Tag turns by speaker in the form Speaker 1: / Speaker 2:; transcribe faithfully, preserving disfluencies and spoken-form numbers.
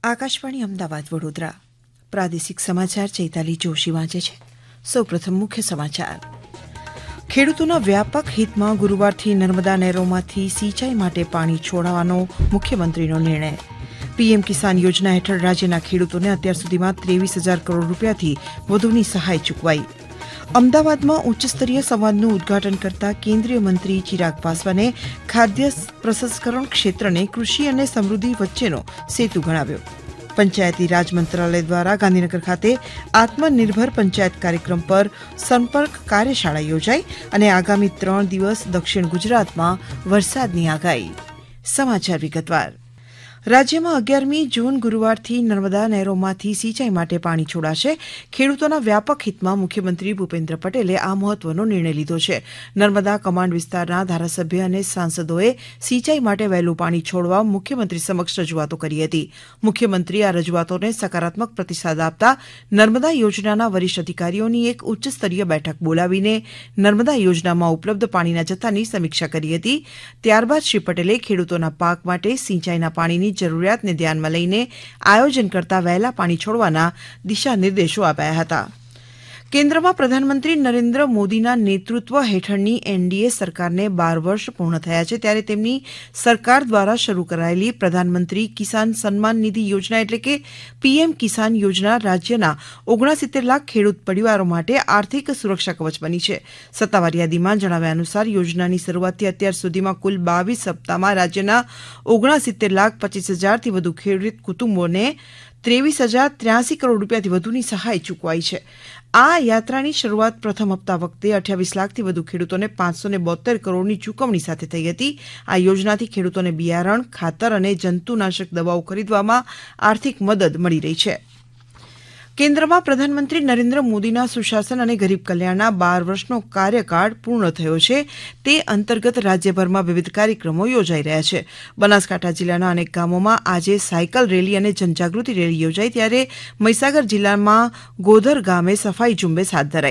Speaker 1: આકાશવાણી અમદાવાદ વડોદરા પ્રાદેશિક સમાચાર ચૈતાલી જોશી વાંચે છે. સૌપ્રથમ મુખ્ય સમાચાર. ખેડૂતોના વ્યાપક હિતમાં ગુરુવારથી નર્મદા નહેરોમાંથી સિંચાઈ માટે પાણી છોડવાનો મુખ્યમંત્રીનો નિર્ણય. પીએમ કિસાન યોજના હેઠળ રાજ્યના ખેડૂતોને અત્યાર સુધીમાં ત્રેવીસ હજાર કરોડ રૂપિયાથી વધુની સહાય ચૂકવાઈ. અમદાવાદમાં ઉચ્ચસ્તરીય સંવાદનું ઉદઘાટન કરતા કેન્દ્રીય મંત્રી ચિરાગ પાસવાને ખાદ્ય પ્રસંસ્કરણ ક્ષેત્રને કૃષિ અને સમૃદ્ધિ વચ્ચેનો સેતુ ગણાવ્યો. પંચાયતી રાજ મંત્રાલય દ્વારા ગાંધીનગર ખાતે આત્મનિર્ભર પંચાયત કાર્યક્રમ પર સંપર્ક કાર્યશાળા યોજાઈ અને આગામી ત્રણ દિવસ દક્ષિણ ગુજરાતમાં વરસાદની આગાહી. સમાચાર વિગતવાર. રાજ્યમાં અગિયારમી જૂન ગુરુવારથી નર્મદા નહેરોમાંથી સિંચાઈ માટે પાણી છોડાશે. ખેડૂતોના વ્યાપક હિતમાં મુખ્યમંત્રી ભૂપેન્દ્ર પટેલે આ મહત્વનો નિર્ણય લીધો છે. નર્મદા કમાન્ડ વિસ્તારના ધારાસભ્ય અને સાંસદોએ સિંચાઈ માટે વહેલું પાણી છોડવા મુખ્યમંત્રી સમક્ષ રજૂઆતો કરી હતી. મુખ્યમંત્રી આ રજૂઆતોને સકારાત્મક પ્રતિસાદ આપતા નર્મદા યોજનાના વરિષ્ઠ અધિકારીઓની એક ઉચ્ચસ્તરીય બેઠક બોલાવીને નર્મદા યોજનામાં ઉપલબ્ધ પાણીના જથ્થાની સમીક્ષા કરી હતી. ત્યારબાદ શ્રી પટેલે ખેડૂતોના પાક માટે સિંચાઈના પાણીની જરૂરિયાતને ધ્યાનમાં લઈને આયોજન કરતા વહેલા પાણી છોડવાના દિશા નિર્દેશો આપ્યા હતા. કેન્દ્રમાં પ્રધાનમંત્રી નરેન્દ્ર મોદીના નેતૃત્વ હેઠળની એનડીએ સરકારને બાર વર્ષ પૂર્ણ થયા છે, ત્યારે તેમની સરકાર દ્વારા શરૂ કરાયેલી પ્રધાનમંત્રી કિસાન સન્માન નિધિ યોજના એટલે કે પીએમ કિસાન યોજના રાજ્યના ઓગણસિત્તેર લાખ ખેડૂત પરિવારો માટે આર્થિક સુરક્ષા કવચ બની છે. સત્તાવાર યાદીમાં જણાવ્યા અનુસાર યોજનાની શરૂઆતથી અત્યાર સુધીમાં કુલ બાવીસ સપ્તાહમાં રાજ્યના ઓગણસિત્તેર લાખ પચીસ હજારથી વધુ ખેડૂત કુટુંબોને ત્રેવીસ હજાર ત્ર્યાસી કરોડ રૂપિયાથી વધુની સહાય ચૂકવાઈ છે. આ યાત્રાની શરૂઆત પ્રથમ હપ્તા વખતે અઠ્યાવીસ લાખથી વધુ ખેડૂતોને પાંચસો ને બોતેર કરોડની ચૂકવણી સાથે થઈ હતી. આ યોજનાથી ખેડૂતોને બિયારણ, ખાતર અને જંતુનાશક દવાઓ ખરીદવામાં આર્થિક મદદ મળી રહી છે. કેન્દ્રમાં પ્રધાનમંત્રી નરેન્દ્ર મોદીના સુશાસન અને ગરીબ કલ્યાણના બાર વર્ષનો કાર્યકાળ પૂર્ણ થયો છે. તે અંતર્ગત રાજ્યભરમાં વિવિધ કાર્યક્રમો યોજાઈ રહ્યા છે. બનાસકાંઠા જિલ્લાના અનેક ગામોમાં આજે સાયકલ રેલી અને જનજાગૃતિ રેલી યોજાઈ, ત્યારે મહીસાગર જિલ્લામાં ગોધર ગામે સફાઈ ઝુંબેશ હાથ ધરાઈ.